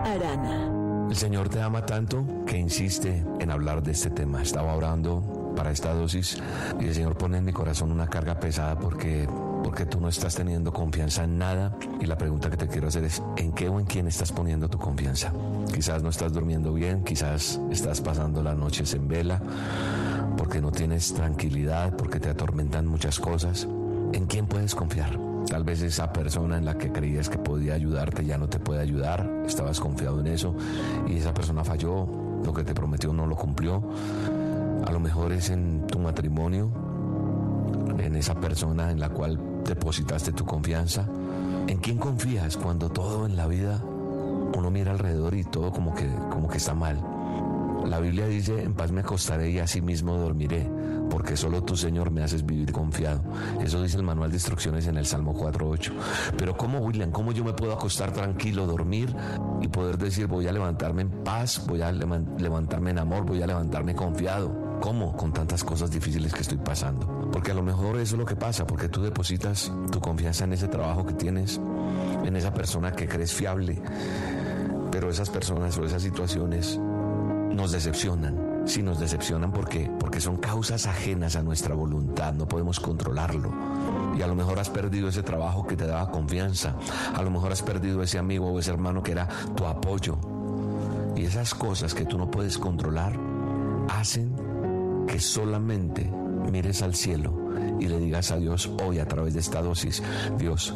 Arana. El Señor te ama tanto que insiste en hablar de este tema. Estaba orando para esta dosis y el Señor pone en mi corazón una carga pesada porque tú no estás teniendo confianza en nada, y la pregunta que te quiero hacer es: ¿en qué o en quién estás poniendo tu confianza? Quizás no estás durmiendo bien, quizás estás pasando las noches en vela porque no tienes tranquilidad, porque te atormentan muchas cosas. ¿En quién puedes confiar? Tal vez esa persona en la que creías que podía ayudarte ya no te puede ayudar, estabas confiado en eso y esa persona falló, lo que te prometió no lo cumplió. A lo mejor es en tu matrimonio, en esa persona en la cual depositaste tu confianza. ¿En quién confías cuando todo en la vida uno mira alrededor y todo como que está mal? La Biblia dice: en paz me acostaré y asimismo dormiré, porque solo tú, Señor, me haces vivir confiado. Eso dice el manual de instrucciones en el Salmo 4:8. Pero ¿cómo, William? ¿Cómo yo me puedo acostar tranquilo, dormir y poder decir: voy a levantarme en paz, voy a levantarme en amor, voy a levantarme confiado? ¿Cómo? Con tantas cosas difíciles que estoy pasando. Porque a lo mejor eso es lo que pasa, porque tú depositas tu confianza en ese trabajo que tienes, en esa persona que crees fiable, pero esas personas o esas situaciones nos decepcionan. Sí, nos decepcionan porque son causas ajenas a nuestra voluntad, no podemos controlarlo. Y a lo mejor has perdido ese trabajo que te daba confianza, a lo mejor has perdido ese amigo o ese hermano que era tu apoyo. Y esas cosas que tú no puedes controlar hacen que solamente mires al cielo y le digas a Dios hoy a través de esta dosis: Dios,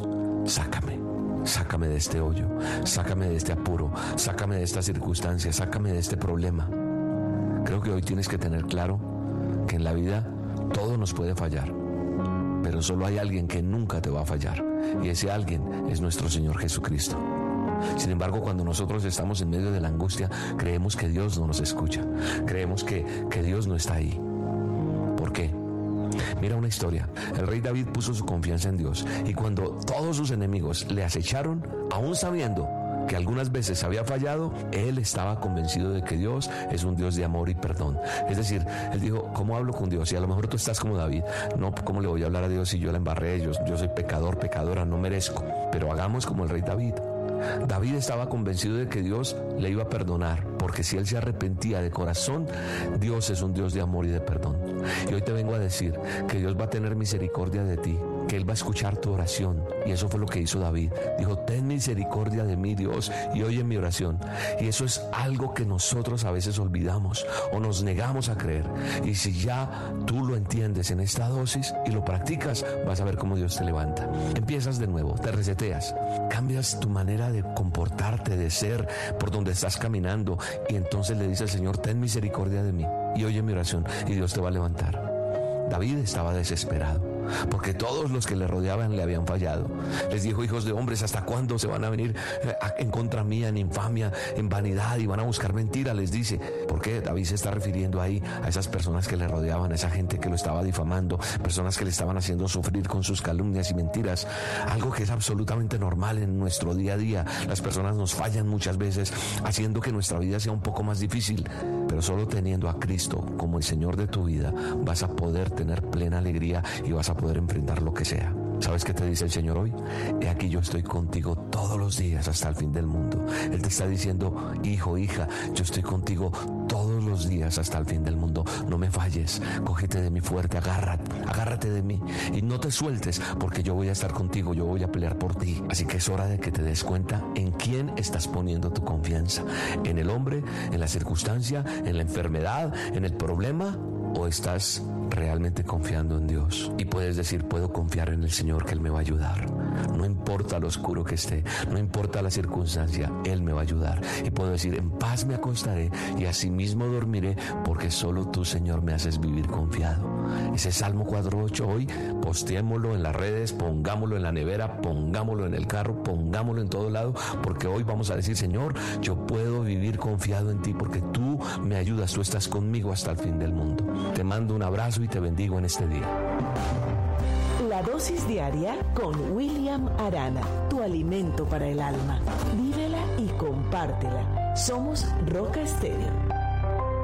sácame de este hoyo, sácame de este apuro, sácame de esta circunstancia, sácame de este problema. Creo que hoy tienes que tener claro que en la vida todo nos puede fallar, pero solo hay alguien que nunca te va a fallar, y ese alguien es nuestro Señor Jesucristo. Sin embargo, cuando nosotros estamos en medio de la angustia, creemos que Dios no nos escucha, creemos que Dios no está ahí. ¿Por qué? Mira una historia. El rey David puso su confianza en Dios, y cuando todos sus enemigos le acecharon, aún sabiendo que algunas veces había fallado, él estaba convencido de que Dios es un Dios de amor y perdón. Es decir, él dijo: ¿cómo hablo con Dios? Y a lo mejor tú estás como David: no, ¿cómo le voy a hablar a Dios si yo la embarré? Yo soy pecador, pecadora, no merezco. Pero hagamos como el rey David. David estaba convencido de que Dios le iba a perdonar, porque si él se arrepentía de corazón, Dios es un Dios de amor y de perdón. Y hoy te vengo a decir que Dios va a tener misericordia de ti, que Él va a escuchar tu oración. Y eso fue lo que hizo David. Dijo: ten misericordia de mí, Dios, y oye mi oración. Y eso es algo que nosotros a veces olvidamos o nos negamos a creer. Y si ya tú lo entiendes en esta dosis y lo practicas, vas a ver cómo Dios te levanta. Empiezas de nuevo, te reseteas, cambias tu manera de comportarte, de ser, por donde estás caminando, y entonces le dices al Señor: ten misericordia de mí y oye mi oración, y Dios te va a levantar. David estaba desesperado porque todos los que le rodeaban le habían fallado. Les dijo: hijos de hombres, ¿hasta cuándo se van a venir en contra mía, en infamia, en vanidad, y van a buscar mentira? Les dice. ¿Por qué? David se está refiriendo ahí a esas personas que le rodeaban, a esa gente que lo estaba difamando, personas que le estaban haciendo sufrir con sus calumnias y mentiras, algo que es absolutamente normal en nuestro día a día. Las personas nos fallan muchas veces, haciendo que nuestra vida sea un poco más difícil, pero solo teniendo a Cristo como el Señor de tu vida vas a poder tener plena alegría y vas a poder enfrentar lo que sea. ¿Sabes qué te dice el Señor hoy? He aquí, yo estoy contigo todos los días hasta el fin del mundo. Él te está diciendo: hijo, hija, yo estoy contigo todos los días hasta el fin del mundo. No me falles, cógete de mí fuerte, agárrate de mí y no te sueltes, porque yo voy a estar contigo, yo voy a pelear por ti. Así que es hora de que te des cuenta en quién estás poniendo tu confianza: en el hombre, en la circunstancia, en la enfermedad, en el problema, o estás realmente confiando en Dios. Y puedes decir: puedo confiar en el Señor, que Él me va a ayudar. No importa lo oscuro que esté, no importa la circunstancia, Él me va a ayudar. Y puedo decir: en paz me acostaré y asimismo dormiré, porque solo tú, Señor, me haces vivir confiado. Ese Salmo 4:8 hoy posteémoslo en las redes, pongámoslo en la nevera, pongámoslo en el carro, pongámoslo en todo lado, porque hoy vamos a decir: Señor, yo puedo vivir confiado en ti, porque tú me ayudas, tú estás conmigo hasta el fin del mundo. Te mando un abrazo y te bendigo en este día. La dosis diaria con William Arana, tu alimento para el alma. Vívela y compártela. Somos Roca Estéreo.